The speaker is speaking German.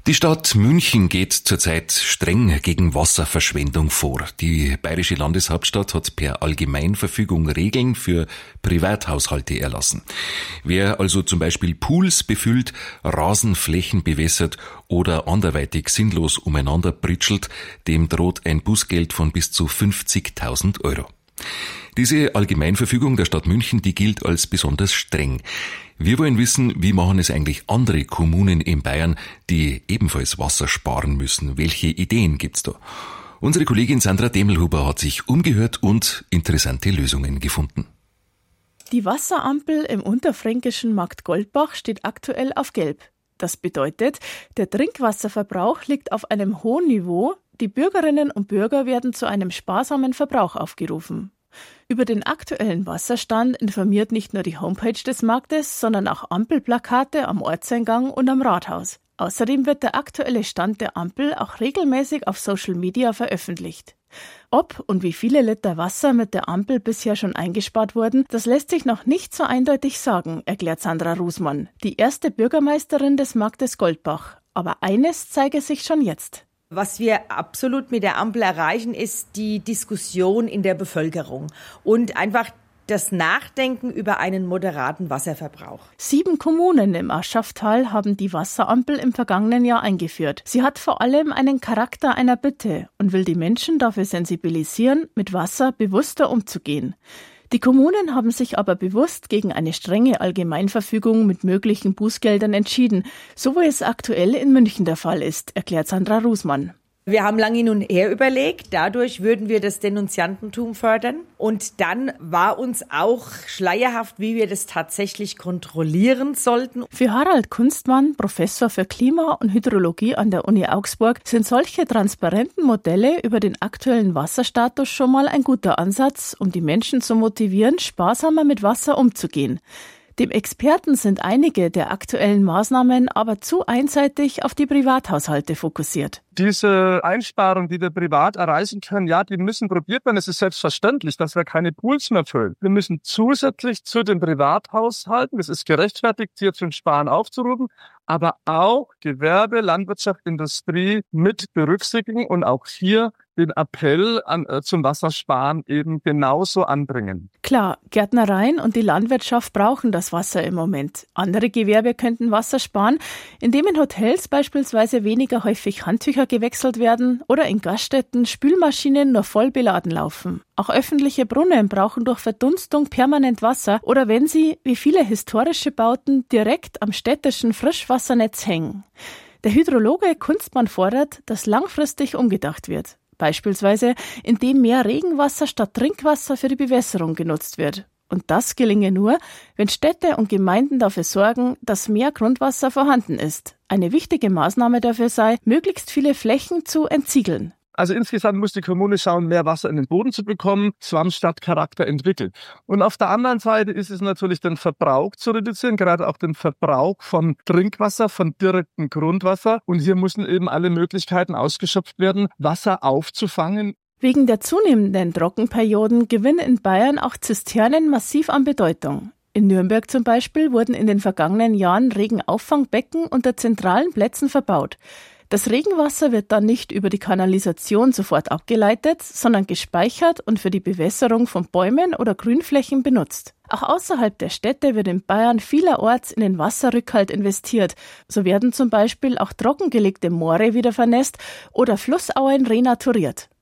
Die Stadt München geht zurzeit streng gegen Wasserverschwendung vor. Die bayerische Landeshauptstadt hat per Allgemeinverfügung Regeln für Privathaushalte erlassen. Wer also zum Beispiel Pools befüllt, Rasenflächen bewässert oder anderweitig sinnlos umeinander pritschelt, dem droht ein Bußgeld von bis zu 50.000 Euro. Diese Allgemeinverfügung der Stadt München, die gilt als besonders streng. Wir wollen wissen, wie machen es eigentlich andere Kommunen in Bayern, die ebenfalls Wasser sparen müssen? Welche Ideen gibt's da? Unsere Kollegin Sandra Demmelhuber hat sich umgehört und interessante Lösungen gefunden. Die Wasserampel im unterfränkischen Markt Goldbach steht aktuell auf Gelb. Das bedeutet, der Trinkwasserverbrauch liegt auf einem hohen Niveau. Die Bürgerinnen und Bürger werden zu einem sparsamen Verbrauch aufgerufen. Über den aktuellen Wasserstand informiert nicht nur die Homepage des Marktes, sondern auch Ampelplakate am Ortseingang und am Rathaus. Außerdem wird der aktuelle Stand der Ampel auch regelmäßig auf Social Media veröffentlicht. Ob und wie viele Liter Wasser mit der Ampel bisher schon eingespart wurden, das lässt sich noch nicht so eindeutig sagen, erklärt Sandra Rusmann, die erste Bürgermeisterin des Marktes Goldbach. Aber eines zeige sich schon jetzt. Was wir absolut mit der Ampel erreichen, ist die Diskussion in der Bevölkerung und einfach das Nachdenken über einen moderaten Wasserverbrauch. 7 Kommunen im Aschachtal haben die Wasserampel im vergangenen Jahr eingeführt. Sie hat vor allem einen Charakter einer Bitte und will die Menschen dafür sensibilisieren, mit Wasser bewusster umzugehen. Die Kommunen haben sich aber bewusst gegen eine strenge Allgemeinverfügung mit möglichen Bußgeldern entschieden, so wie es aktuell in München der Fall ist, erklärt Sandra Rusmann. Wir haben lange hin und her überlegt, dadurch würden wir das Denunziantentum fördern. Und dann war uns auch schleierhaft, wie wir das tatsächlich kontrollieren sollten. Für Harald Kunstmann, Professor für Klima- und Hydrologie an der Uni Augsburg, sind solche transparenten Modelle über den aktuellen Wasserstatus schon mal ein guter Ansatz, um die Menschen zu motivieren, sparsamer mit Wasser umzugehen. Dem Experten sind einige der aktuellen Maßnahmen aber zu einseitig auf die Privathaushalte fokussiert. Diese Einsparungen, die wir privat erreichen können, ja, die müssen probiert werden. Es ist selbstverständlich, dass wir keine Pools mehr füllen. Wir müssen zusätzlich zu den Privathaushalten, es ist gerechtfertigt, hier zum Sparen aufzurufen, aber auch Gewerbe, Landwirtschaft, Industrie mit berücksichtigen und auch hier den Appell zum Wassersparen eben genauso anbringen. Klar, Gärtnereien und die Landwirtschaft brauchen das Wasser im Moment. Andere Gewerbe könnten Wasser sparen, indem in Hotels beispielsweise weniger häufig Handtücher gewechselt werden oder in Gaststätten Spülmaschinen nur voll beladen laufen. Auch öffentliche Brunnen brauchen durch Verdunstung permanent Wasser oder wenn sie, wie viele historische Bauten, direkt am städtischen Frischwassernetz hängen. Der Hydrologe Kunstmann fordert, dass langfristig umgedacht wird. Beispielsweise, indem mehr Regenwasser statt Trinkwasser für die Bewässerung genutzt wird. Und das gelinge nur, wenn Städte und Gemeinden dafür sorgen, dass mehr Grundwasser vorhanden ist. Eine wichtige Maßnahme dafür sei, möglichst viele Flächen zu entsiegeln. Also insgesamt muss die Kommune schauen, mehr Wasser in den Boden zu bekommen, Schwammstadtcharakter entwickelt. Und auf der anderen Seite ist es natürlich den Verbrauch zu reduzieren, gerade auch den Verbrauch von Trinkwasser, von direktem Grundwasser. Und hier müssen eben alle Möglichkeiten ausgeschöpft werden, Wasser aufzufangen. Wegen der zunehmenden Trockenperioden gewinnen in Bayern auch Zisternen massiv an Bedeutung. In Nürnberg zum Beispiel wurden in den vergangenen Jahren Regenauffangbecken unter zentralen Plätzen verbaut. Das Regenwasser wird dann nicht über die Kanalisation sofort abgeleitet, sondern gespeichert und für die Bewässerung von Bäumen oder Grünflächen benutzt. Auch außerhalb der Städte wird in Bayern vielerorts in den Wasserrückhalt investiert. So werden zum Beispiel auch trockengelegte Moore wieder vernässt oder Flussauen renaturiert.